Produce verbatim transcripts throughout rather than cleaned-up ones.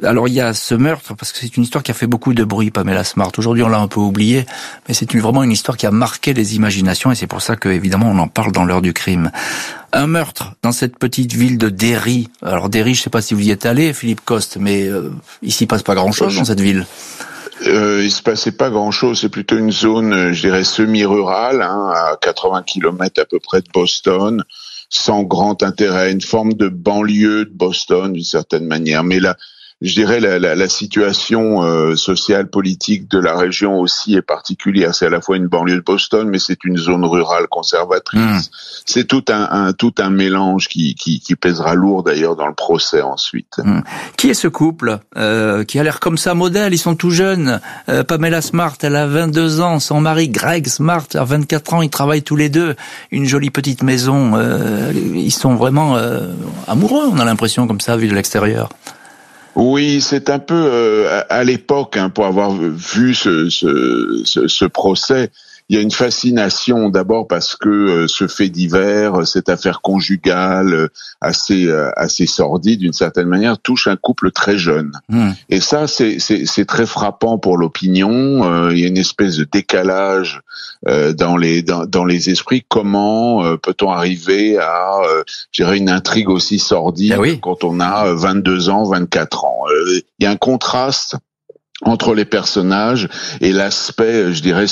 alors il y a ce meurtre, parce que c'est une histoire qui a fait beaucoup de bruit, Pamela Smart. Aujourd'hui, on l'a un peu oublié, mais c'est une, vraiment une histoire qui a marqué les imaginations, et c'est pour ça que, évidemment, on en parle dans l'heure du crime. Un meurtre dans cette petite ville de Derry. Alors Derry, je sais pas si vous y êtes allé, Philippe Coste, mais euh, ici il passe pas grand-chose dans cette ville. Euh, il se passait pas grand-chose. C'est plutôt une zone, je dirais, semi-rurale, hein, à quatre-vingts kilomètres à peu près de Boston, sans grand intérêt, une forme de banlieue de Boston d'une certaine manière. Mais là, je dirais la, la, la situation euh, sociale, politique de la région aussi est particulière. C'est à la fois une banlieue de Boston, mais c'est une zone rurale conservatrice. Mmh. C'est tout un, un tout un mélange qui, qui qui pèsera lourd d'ailleurs dans le procès ensuite. Mmh. Qui est ce couple euh, qui a l'air comme ça modèle? Ils sont tout jeunes. Euh, Pamela Smart, elle a vingt-deux ans. Son mari Greg Smart a vingt-quatre ans. Ils travaillent tous les deux. Une jolie petite maison. Euh, ils sont vraiment euh, amoureux. On a l'impression comme ça vu de l'extérieur. Oui, c'est un peu euh, à l'époque, hein, pour avoir vu ce, ce, ce, ce procès, il y a une fascination d'abord parce que euh, ce fait divers, cette affaire conjugale euh, assez euh, assez sordide d'une certaine manière, touche un couple très jeune. Mmh. Et ça, c'est c'est c'est très frappant pour l'opinion. Euh, il y a une espèce de décalage euh, dans les dans, dans les esprits. Comment euh, peut-on arriver à, euh, je dirais, une intrigue aussi sordide ah oui. quand on a vingt-deux ans, vingt-quatre ans. Euh, il y a un contraste entre les personnages et l'aspect, je dirais,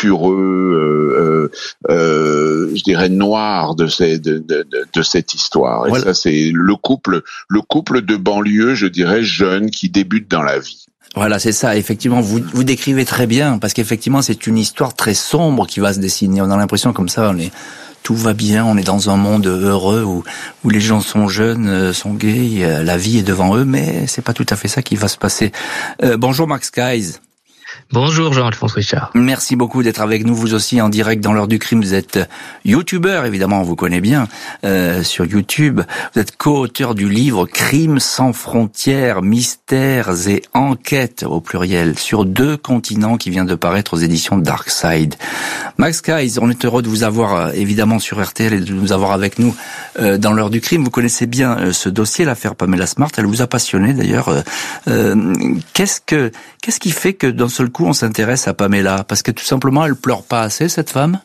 sulfureux, euh, euh, je dirais noir de, ces, de, de, de, de cette histoire. Et voilà. Ça, c'est le couple, le couple de banlieue, je dirais, jeune qui débute dans la vie. Voilà, c'est ça. Effectivement, vous vous décrivez très bien, parce qu'effectivement, c'est une histoire très sombre qui va se dessiner. On a l'impression comme ça, on est tout va bien, on est dans un monde heureux où où les gens sont jeunes, sont gays, la vie est devant eux, mais c'est pas tout à fait ça qui va se passer. Euh, bonjour Max Skies. Bonjour Jean-Alphonse Richard. Merci beaucoup d'être avec nous, vous aussi en direct dans l'heure du crime. Vous êtes youtubeur, évidemment, on vous connaît bien euh, sur YouTube. Vous êtes co-auteur du livre Crimes sans frontières, mystères et enquêtes au pluriel sur deux continents qui vient de paraître aux éditions Darkside. Max Skies, on est heureux de vous avoir évidemment sur R T L et de nous avoir avec nous euh, dans l'heure du crime. Vous connaissez bien euh, ce dossier, l'affaire Pamela Smart, elle vous a passionné d'ailleurs. Euh, euh, qu'est-ce que qu'est-ce qui fait que dans ce coup on s'intéresse à Pamela? Parce que tout simplement elle pleure pas assez, cette femme?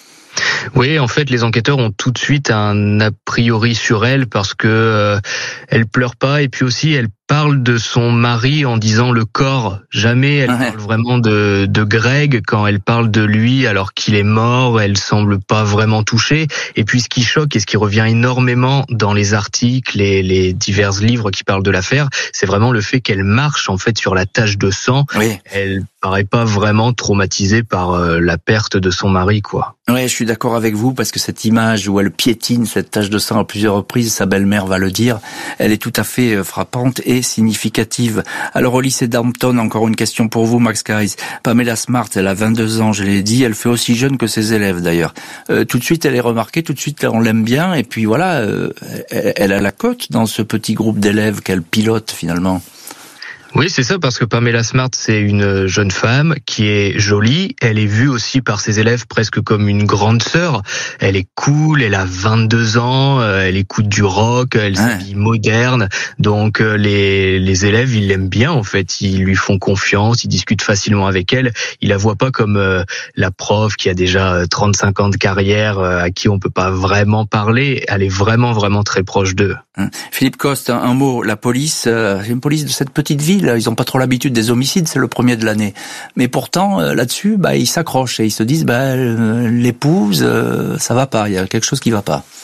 Oui, en fait, les enquêteurs ont tout de suite un a priori sur elle parce que euh, elle pleure pas, et puis aussi elle parle de son mari en disant le corps. Jamais elle ouais. parle vraiment de, de Greg. Quand elle parle de lui alors qu'il est mort, elle semble pas vraiment touchée. Et puis ce qui choque et ce qui revient énormément dans les articles et les divers livres qui parlent de l'affaire, c'est vraiment le fait qu'elle marche en fait sur la tache de sang. Oui. Elle paraît pas vraiment traumatisée par euh, la perte de son mari, quoi. Ouais, je suis d'accord avec vous, parce que cette image où elle piétine cette tache de sang à plusieurs reprises, sa belle-mère va le dire, elle est tout à fait frappante et significative. Alors au lycée d'Hampton, encore une question pour vous, Max Skies. Pamela Smart, elle a vingt-deux ans, je l'ai dit, elle fait aussi jeune que ses élèves d'ailleurs. Euh, tout de suite, elle est remarquée, tout de suite, on l'aime bien, et puis voilà, euh, elle, elle a la cote dans ce petit groupe d'élèves qu'elle pilote finalement. Oui, c'est ça, parce que Pamela Smart, c'est une jeune femme qui est jolie. Elle est vue aussi par ses élèves presque comme une grande sœur. Elle est cool, elle a vingt-deux ans, elle écoute du rock, elle ouais. s'habille moderne. Donc les les élèves, ils l'aiment bien en fait. Ils lui font confiance, ils discutent facilement avec elle. Ils la voient pas comme euh, la prof qui a déjà trente-cinq ans de carrière, euh, à qui on peut pas vraiment parler. Elle est vraiment vraiment très proche d'eux. Philippe Coste, un mot. La police, euh, une police de cette petite ville. Ils ont pas trop l'habitude des homicides, c'est le premier de l'année. Mais pourtant, euh, là-dessus, bah, ils s'accrochent et ils se disent, bah, euh, l'épouse, euh, ça va pas, il y a quelque chose qui va pas.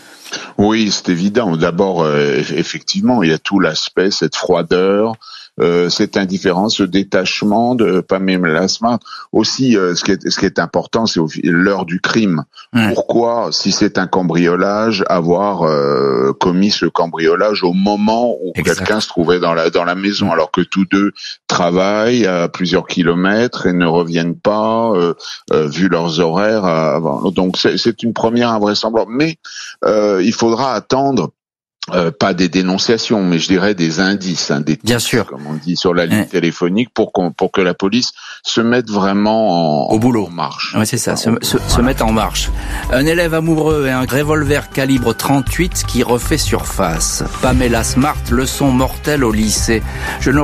Oui, c'est évident. D'abord, euh, effectivement, il y a tout l'aspect, cette froideur, euh, cette indifférence, ce détachement de Pamela Smart. Aussi, euh, ce qui est, ce qui est important, c'est l'heure du crime. Mmh. Pourquoi, si c'est un cambriolage, avoir euh, commis ce cambriolage au moment où exact. quelqu'un se trouvait dans la dans la maison, alors que tous deux travaillent à plusieurs kilomètres et ne reviennent pas, euh, euh, vu leurs horaires avant. Donc c'est, c'est une première invraisemblance. Mais euh, il faudra attendre. Euh, pas des dénonciations, mais je dirais des indices, hein, des Bien sûr, comme on dit sur la ligne ouais. téléphonique, pour qu'on, pour que la police se mette vraiment en, au boulot, en marche. Ouais, c'est ça, se, se, se mettre en marche. Un élève amoureux et un revolver calibre trente-huit qui refait surface. Pamela Smart, leçon mortelle au lycée. Je